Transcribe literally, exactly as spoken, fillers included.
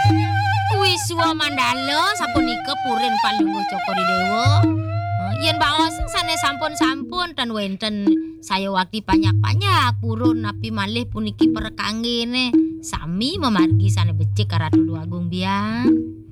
Wiswa mandala sapunika purin palungguh Cokrodewa. Yen baos sanes sampun-sampun ten wenten saya wakti banyak-banyak purun napi malih puniki perkanggene sami memargi sane becik Ratu Agung biang.